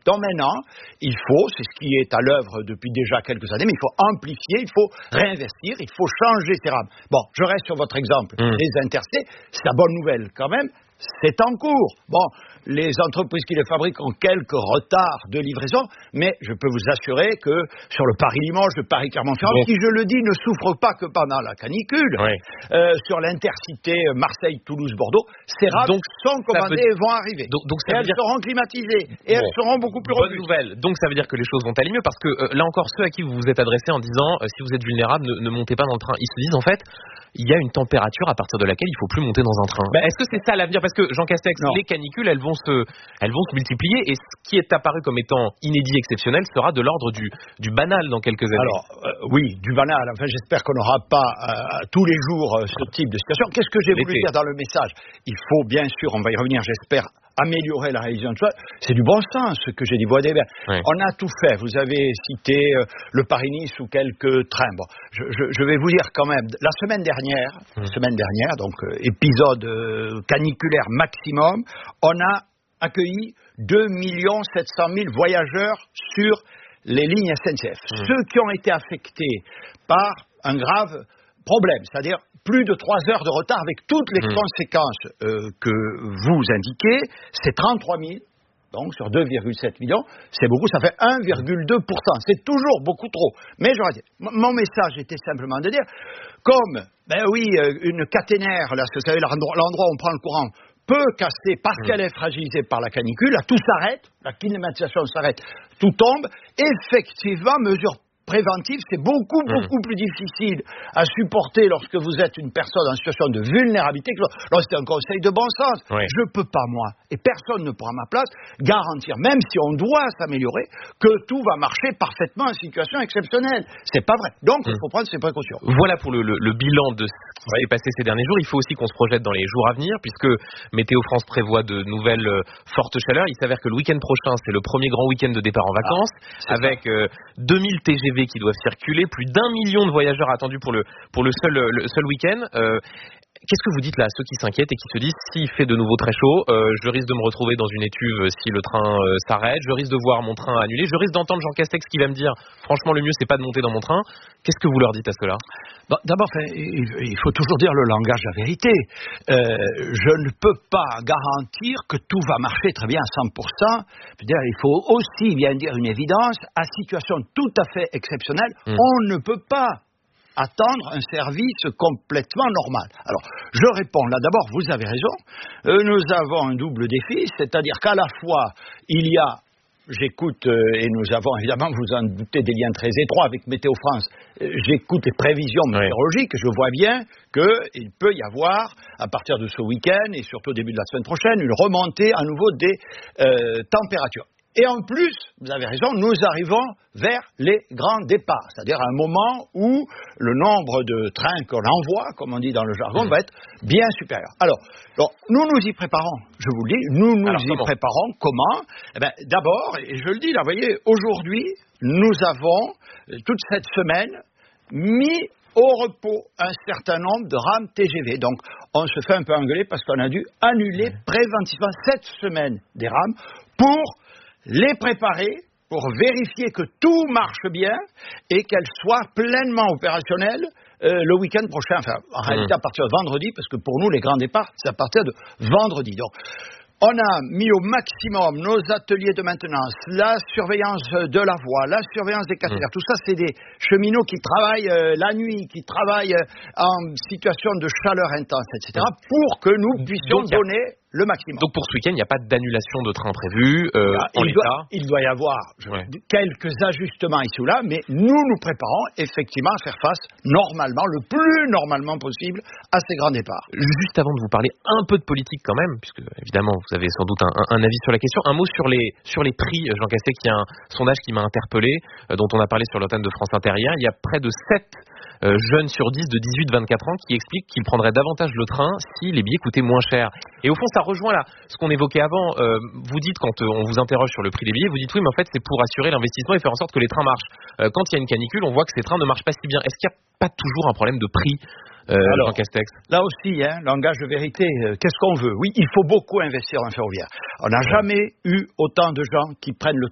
Donc maintenant, il faut, c'est ce qui est à l'œuvre depuis déjà quelques années, mais il faut amplifier, il faut réinvestir, il faut changer ces rames. Bon, je reste sur votre exemple, les intercités, c'est la bonne nouvelle quand même. C'est en cours. Bon, les entreprises qui les fabriquent ont quelques retards de livraison, mais je peux vous assurer que sur le Paris-Limoges, le Paris-Clermont-Ferrand, qui, je le dis, ne souffre pas que pendant la canicule, sur l'intercité Marseille-Toulouse-Bordeaux, ces rames sont commandées et vont arriver. Donc ça veut dire... seront climatisées et elles seront beaucoup plus robustes. Bonne nouvelle. Donc ça veut dire que les choses vont aller mieux parce que là encore, ceux à qui vous vous êtes adressés en disant si vous êtes vulnérable, ne montez pas dans le train, ils se disent en fait, il y a une température à partir de laquelle il ne faut plus monter dans un train. Est-ce que c'est ça l'avenir? Parce que Jean Castex, les canicules, elles vont se multiplier et ce qui est apparu comme étant inédit, exceptionnel, sera de l'ordre du banal dans quelques années. Alors, oui, du banal. Enfin, j'espère qu'on n'aura pas tous les jours ce type de situation. Qu'est-ce que j'ai voulu dire dans le message? Il faut bien sûr, on va y revenir, j'espère, améliorer la réalisation de soi, c'est du bon sens ce que j'ai dit. On a tout fait. Vous avez cité le Paris-Nice ou quelques trains. Bon, je vais vous dire quand même, la semaine dernière, donc épisode caniculaire maximum, on a accueilli 2 700 000 voyageurs sur les lignes SNCF. Ceux qui ont été affectés par un grave problème, c'est-à-dire plus de 3 heures de retard avec toutes les conséquences que vous indiquez, c'est 33 000. Donc sur 2,7 millions, c'est beaucoup, ça fait 1,2%. C'est toujours beaucoup trop. Mais j'aurais dit, mon message était simplement de dire, comme, une caténaire, là, vous savez, l'endroit où on prend le courant, peut casser parce qu'elle est fragilisée par la canicule, là, tout s'arrête, la climatisation s'arrête, tout tombe. Effectivement, mesure préventive, c'est beaucoup plus difficile à supporter lorsque vous êtes une personne en situation de vulnérabilité. Alors, c'est un conseil de bon sens. Je ne peux pas, moi, et personne ne pourra à ma place, garantir, même si on doit s'améliorer, que tout va marcher parfaitement en situation exceptionnelle. C'est pas vrai. Donc, il faut prendre ses précautions. Voilà pour le bilan de ce qui s'est passé ces derniers jours. Il faut aussi qu'on se projette dans les jours à venir, puisque Météo France prévoit de nouvelles fortes chaleurs. Il s'avère que le week-end prochain, c'est le premier grand week-end de départ en vacances, avec 2000 TGV qui doivent circuler, plus d'1 million de voyageurs attendus pour le seul week-end. Qu'est-ce que vous dites là à ceux qui s'inquiètent et qui se disent s'il fait de nouveau très chaud, je risque de me retrouver dans une étuve si le train s'arrête, je risque de voir mon train annulé, je risque d'entendre Jean Castex qui va me dire franchement le mieux c'est pas de monter dans mon train. Qu'est-ce que vous leur dites à ceux-là? D'abord, il faut toujours dire le langage de la vérité. Je ne peux pas garantir que tout va marcher très bien à 100%. Il faut aussi bien dire une évidence, à situation tout à fait exceptionnelle, on ne peut pas attendre un service complètement normal. Alors, je réponds là d'abord, vous avez raison, nous avons un double défi, c'est-à-dire qu'à la fois, il y a, j'écoute, et nous avons évidemment, vous en doutez, des liens très étroits avec Météo France, j'écoute les prévisions météorologiques, je vois bien qu'il peut y avoir, à partir de ce week-end, et surtout au début de la semaine prochaine, une remontée à nouveau des températures. Et en plus, vous avez raison, nous arrivons vers les grands départs, c'est-à-dire un moment où le nombre de trains qu'on envoie, comme on dit dans le jargon, va être bien supérieur. Alors, nous nous y préparons, je vous le dis, nous nous y préparons. Comment? D'abord, et je le dis là, vous voyez, aujourd'hui, nous avons, toute cette semaine, mis au repos un certain nombre de rames TGV. Donc, on se fait un peu engueuler parce qu'on a dû annuler préventivement cette semaine des rames pour les préparer, pour vérifier que tout marche bien et qu'elles soient pleinement opérationnelles le week-end prochain. Enfin, en réalité, à partir de vendredi, parce que pour nous, les grands départs, c'est à partir de vendredi. Donc, on a mis au maximum nos ateliers de maintenance, la surveillance de la voie, la surveillance des caténaires. Tout ça, c'est des cheminots qui travaillent la nuit, qui travaillent en situation de chaleur intense, etc., pour que nous puissions donner le maximum. Donc pour ce week-end, il n'y a pas d'annulation de train prévue en l'état. Il doit y avoir quelques ajustements ici ou là, mais nous préparons effectivement à faire face normalement, le plus normalement possible, à ces grands départs. Juste avant de vous parler un peu de politique quand même, puisque évidemment vous avez sans doute un avis sur la question, un mot sur les prix. Jean Castex, il y a un sondage qui m'a interpellé, dont on a parlé sur l'antenne de France Inter hier. Il y a près de 7 jeunes sur 10 de 18-24 ans qui expliquent qu'ils prendraient davantage le train si les billets coûtaient moins cher. Et au fond, ça rejoint là ce qu'on évoquait avant. Vous dites, quand on vous interroge sur le prix des billets, vous dites oui, mais en fait, c'est pour assurer l'investissement et faire en sorte que les trains marchent. Quand il y a une canicule, on voit que ces trains ne marchent pas si bien. Est-ce qu'il n'y a pas toujours un problème de prix, Jean Castex? Là aussi, langage de vérité, qu'est-ce qu'on veut? Oui, il faut beaucoup investir en ferroviaire. On n'a jamais eu autant de gens qui prennent le